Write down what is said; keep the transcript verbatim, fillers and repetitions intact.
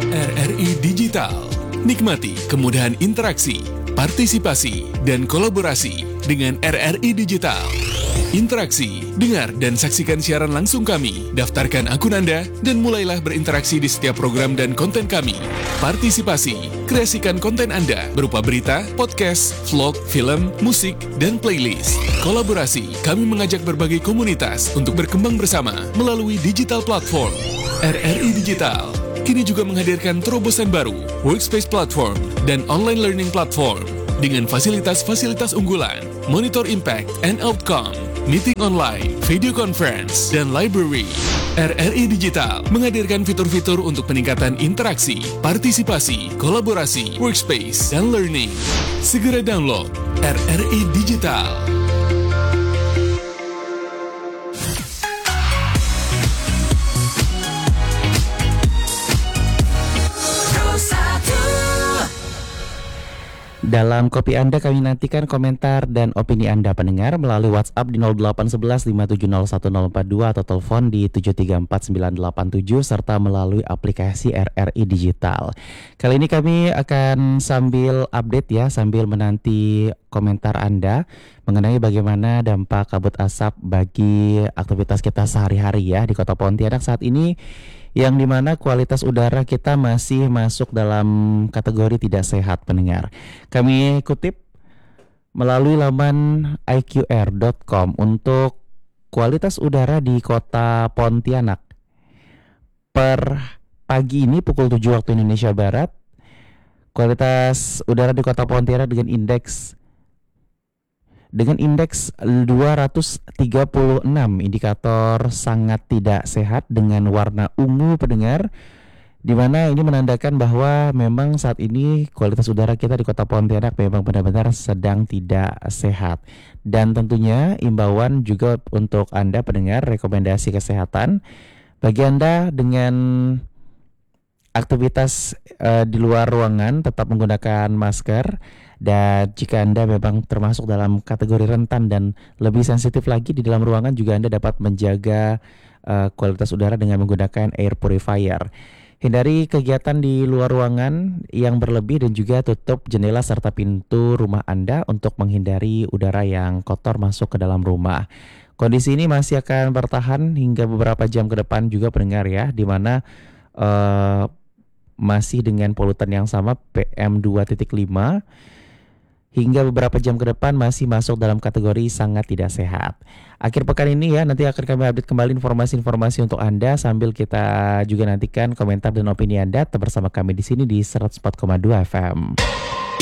R R I Digital. Nikmati kemudahan interaksi, partisipasi, dan kolaborasi dengan R R I Digital. Interaksi, dengar dan saksikan siaran langsung kami, daftarkan akun Anda, dan mulailah berinteraksi di setiap program dan konten kami. Partisipasi, kreasikan konten Anda berupa berita, podcast, vlog, film, musik, dan playlist. Kolaborasi, kami mengajak berbagai komunitas untuk berkembang bersama melalui digital platform. R R I Digital kini juga menghadirkan terobosan baru, workspace platform, dan online learning platform dengan fasilitas-fasilitas unggulan, monitor impact and outcome, meeting online, video conference, dan library. R R I Digital menghadirkan fitur-fitur untuk peningkatan interaksi, partisipasi, kolaborasi, workspace, dan learning. Segera download R R I Digital. Dalam kopi Anda kami nantikan komentar dan opini Anda pendengar melalui WhatsApp di nol delapan satu satu lima tujuh nol satu nol empat dua atau telepon di tujuh tiga empat sembilan delapan tujuh serta melalui aplikasi R R I Digital. Kali ini kami akan sambil update ya, sambil menanti komentar Anda mengenai bagaimana dampak kabut asap bagi aktivitas kita sehari-hari ya di Kota Pontianak saat ini, yang dimana kualitas udara kita masih masuk dalam kategori tidak sehat pendengar. Kami kutip melalui laman i q r dot com untuk kualitas udara di Kota Pontianak. Per pagi ini pukul tujuh waktu Indonesia Barat, kualitas udara di Kota Pontianak dengan indeks Dengan indeks dua ratus tiga puluh enam, indikator sangat tidak sehat dengan warna ungu pendengar, di mana ini menandakan bahwa memang saat ini kualitas udara kita di Kota Pontianak memang benar-benar sedang tidak sehat. Dan tentunya imbauan juga untuk Anda pendengar, rekomendasi kesehatan bagi Anda dengan aktivitas uh, di luar ruangan tetap menggunakan masker. Dan jika Anda memang termasuk dalam kategori rentan dan lebih sensitif lagi di dalam ruangan, juga Anda dapat menjaga uh, kualitas udara dengan menggunakan air purifier. Hindari kegiatan di luar ruangan yang berlebih dan juga tutup jendela serta pintu rumah Anda untuk menghindari udara yang kotor masuk ke dalam rumah. Kondisi ini masih akan bertahan hingga beberapa jam ke depan juga pendengar ya, di mana uh, masih dengan polutan yang sama P M dua titik lima. Hingga beberapa jam ke depan masih masuk dalam kategori sangat tidak sehat. Akhir pekan ini ya, nanti akan kami update kembali informasi-informasi untuk Anda sambil kita juga nantikan komentar dan opini Anda. Tetap bersama kami di sini di seratus empat koma dua F M.